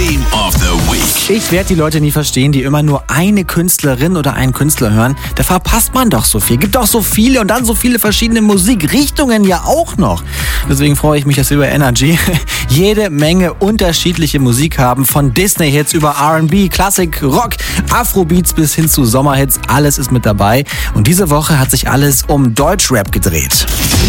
Stream of the Week. Ich werde die Leute nie verstehen, die immer nur eine Künstlerin oder einen Künstler hören. Da verpasst man doch so viel. Gibt doch so viele und dann so viele verschiedene Musikrichtungen ja auch noch. Deswegen freue ich mich, dass wir bei Energy jede Menge unterschiedliche Musik haben. Von Disney-Hits über R&B, Klassik, Rock, Afrobeats bis hin zu Sommerhits. Alles ist mit dabei. Und diese Woche hat sich alles um Deutschrap gedreht.